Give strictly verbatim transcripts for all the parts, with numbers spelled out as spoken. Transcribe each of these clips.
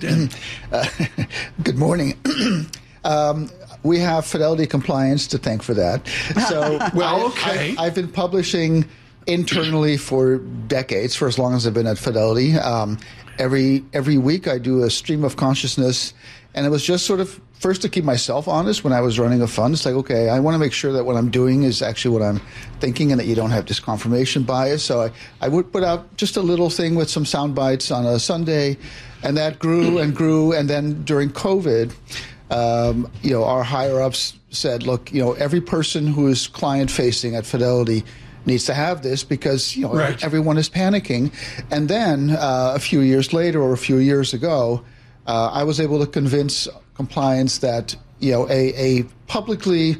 LinkedIn? uh, good morning. um, we have Fidelity Compliance to thank for that. So, well, I, okay. I, I've been publishing internally for decades, for as long as I've been at Fidelity. Um, every every week I do a stream of consciousness, and it was just sort of first to keep myself honest when I was running a fund. It's like, okay, I want to make sure that what I'm doing is actually what I'm thinking and that you don't have this confirmation bias. So I, I would put out just a little thing with some sound bites on a Sunday, and that grew and grew. And then during COVID, um, you know, our higher-ups said, look, you know, every person who is client-facing at Fidelity needs to have this because, you know, right. everyone is panicking. And then uh, a few years later or a few years ago, uh, I was able to convince compliance that, you know, a, a publicly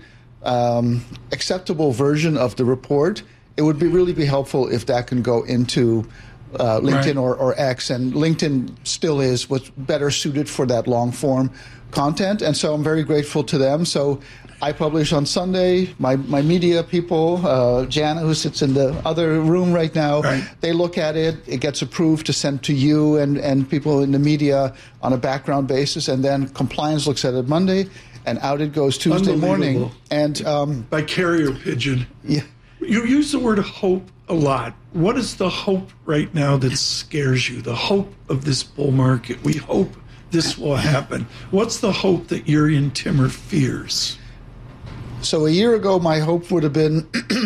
um, acceptable version of the report, it would be really be helpful if that can go into uh, LinkedIn right. or, or X. And LinkedIn still is what's better suited for that long form content. And so I'm very grateful to them. So I publish on Sunday. My my media people, uh, Jana, who sits in the other room right now, right. they look at it. It gets approved to send to you and, and people in the media on a background basis. And then compliance looks at it Monday, and out it goes Tuesday morning. And um, by carrier pigeon. Yeah. You use the word hope a lot. What is the hope right now that scares you? The hope of this bull market. We hope this will happen. What's the hope that Jurrien Timmer fears? So a year ago, my hope would have been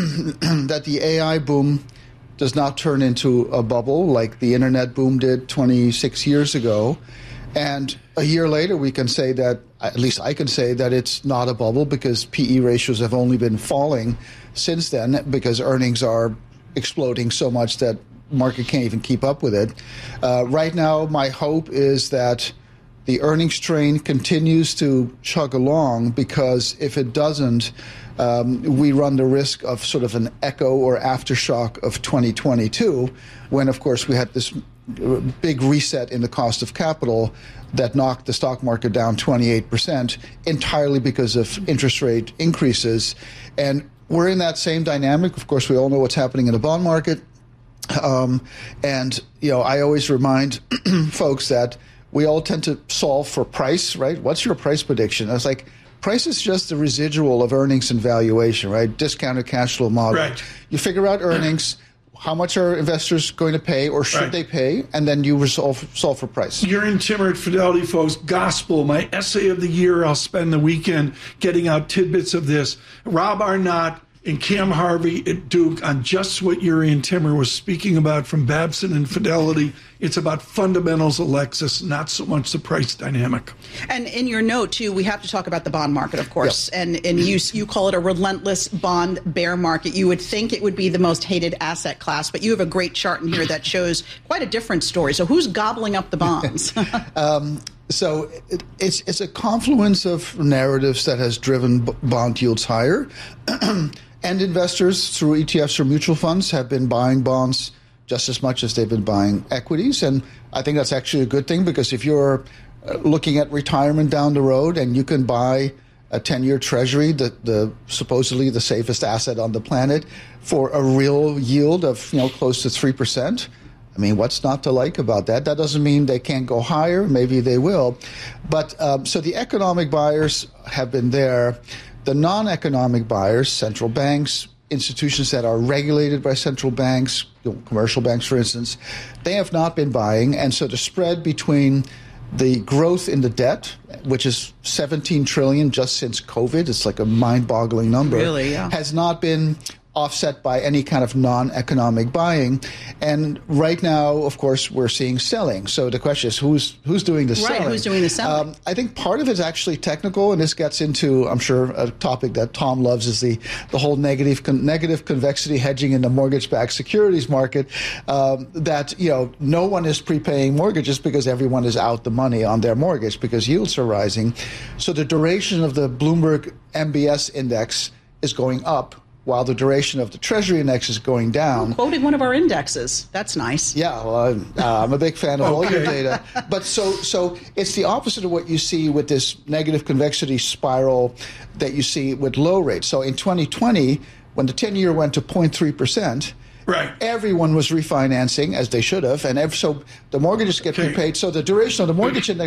that the A I boom does not turn into a bubble like the internet boom did twenty-six years ago. And a year later, we can say that, at least I can say that it's not a bubble because P E ratios have only been falling since then because earnings are exploding so much that market can't even keep up with it. Uh, right now, my hope is that the earnings train continues to chug along because if it doesn't, um, we run the risk of sort of an echo or aftershock of twenty twenty-two, when, of course, we had this big reset in the cost of capital that knocked the stock market down twenty-eight percent entirely because of interest rate increases. And we're in that same dynamic. Of course, we all know what's happening in the bond market. Um, and, you know, I always remind folks that we all tend to solve for price, right? What's your price prediction? I was like, price is just the residual of earnings and valuation, right? Discounted cash flow model. Right. You figure out earnings, how much are investors going to pay or should right. they pay, and then you resolve, solve for price. Jurrien Timmer at Fidelity, folks. Gospel, my essay of the year. I'll spend the weekend getting out tidbits of this. Rob Arnott and Cam Harvey at Duke on just what Jurrien Timmer was speaking about from Babson and Fidelity. It's about fundamentals, Alexis, not so much the price dynamic. And in your note, too, we have to talk about the bond market, of course. Yep. And and you you call it a relentless bond bear market. You would think it would be the most hated asset class, but you have a great chart in here that shows quite a different story. So who's gobbling up the bonds? um, so it, it's, it's a confluence of narratives that has driven b- bond yields higher. And investors through E T Fs or mutual funds have been buying bonds just as much as they've been buying equities. And I think that's actually a good thing because if you're looking at retirement down the road and you can buy a ten-year treasury, the, the supposedly the safest asset on the planet, for a real yield of, you know, close to three percent, I mean, what's not to like about that? That doesn't mean they can't go higher. Maybe they will. But um, so the economic buyers have been there. The non-economic buyers, central banks, institutions that are regulated by central banks, you know, commercial banks, for instance, they have not been buying. And so the spread between the growth in the debt, which is seventeen trillion dollars just since COVID, it's like a mind-boggling number, really, yeah. has not been offset by any kind of non-economic buying. And right now, of course, we're seeing selling. So the question is, who's who's doing the right, selling? Right, who's doing the selling? Um, I think part of it is actually technical, and this gets into, I'm sure, a topic that Tom loves is the, the whole negative con- negative convexity hedging in the mortgage-backed securities market, um, that, you know, no one is prepaying mortgages because everyone is out the money on their mortgage because yields are rising. So the duration of the Bloomberg M B S index is going up, while the duration of the Treasury index is going down. Oh, quoting one of our indexes. That's nice. Yeah, well, I'm, uh, I'm a big fan of okay. all your data. But so so it's the opposite of what you see with this negative convexity spiral that you see with low rates. So in twenty twenty, when the ten-year went to zero point three percent, right, everyone was refinancing, as they should have, and ev- so the mortgages get okay. prepaid. So the duration of the mortgage index